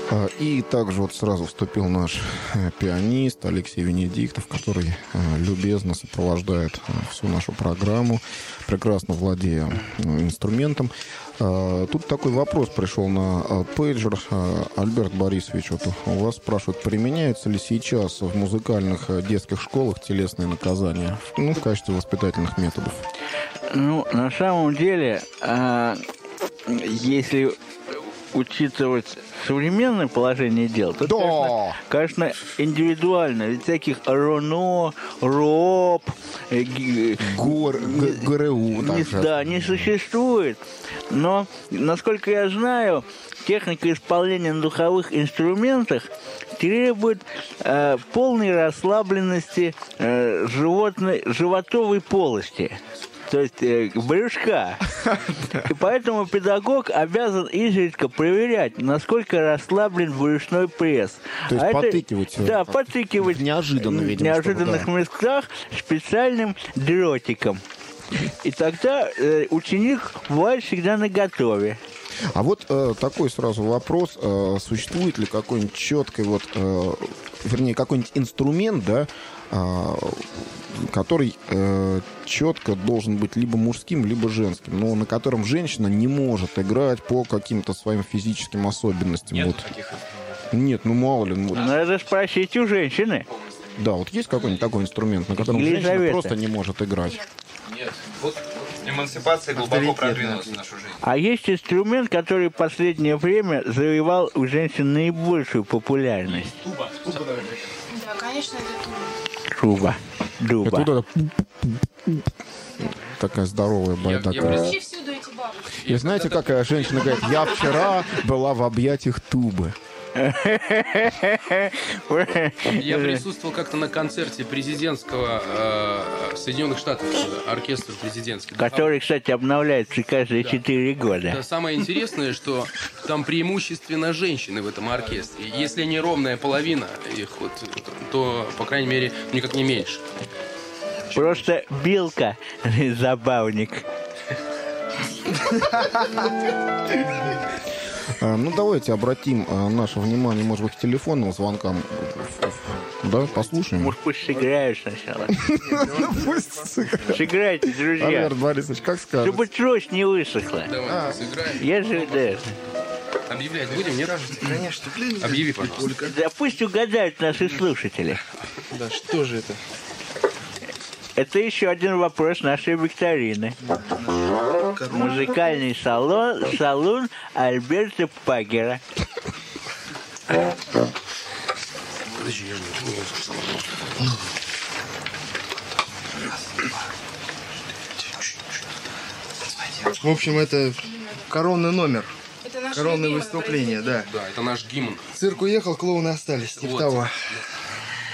И также вот сразу вступил наш пианист Алексей Венедиктов, который любезно сопровождает всю нашу программу, прекрасно владея инструментом. Тут такой вопрос пришел на пейджер. Альберт Борисович, вот у вас спрашивают, применяются ли сейчас в музыкальных детских школах телесные наказания, в качестве воспитательных методов? Ну, на самом деле, если учитывать современное положение дел, то, Да. конечно, индивидуально. Ведь всяких РОНО, РОП, ГРУ. не существует. Но, насколько я знаю, техника исполнения на духовых инструментах требует полной расслабленности животовой полости. То есть брюшка. И поэтому педагог обязан изредка проверять, насколько расслаблен брюшной пресс. То есть подтыкивать. Подтыкивать в неожиданных местах специальным дротиком. И тогда ученик бывает всегда наготове. А вот такой сразу вопрос. Существует ли какой-нибудь четкий, какой-нибудь инструмент, да, который четко должен быть либо мужским, либо женским, но на котором женщина не может играть по каким-то своим физическим особенностям? Нет вот. таких. Нет, мало ли. Надо спросить у женщины. Да, вот есть какой-нибудь такой инструмент, на котором женщина Елизавета просто не может играть? Нет. Вот эмансипация глубоко продвинулась в нашу жизнь. А есть инструмент, который в последнее время завоевал у женщин наибольшую популярность. Туба. Да, конечно, это туба. Труба. Дуба. Это вот это... Такая здоровая байдака. Вообще всюду эти бабы. И знаете, как женщина говорит, я вчера была в объятиях тубы. Я присутствовал как-то на концерте президентского Соединенных Штатов, оркестра президентский. Который, кстати, обновляется каждые 4 года. Да, самое интересное, что там преимущественно женщины в этом оркестре. Если не ровная половина их, то, по крайней мере, никак не меньше. Просто Билка забавник. Ну, давайте обратим наше внимание, может быть, к телефонным звонкам. Да, послушаем. Может, пусть сыграют сначала. Пусть Сыграйте, друзья. Альберт Борисович, как скажете? Чтобы трость не высохла. Давай, сыграем. Я же, да. Объявлять будем, нет? Конечно. Объяви, пожалуйста. Да пусть угадают наши слушатели. Да, что же это? Это еще один вопрос нашей викторины. Музыкальный салон Альберта Пагера. В общем, это коронный номер. Это наше Коронное любимое выступление, да. Да, это наш гимн. Цирк уехал, клоуны остались. Типа Вот. того.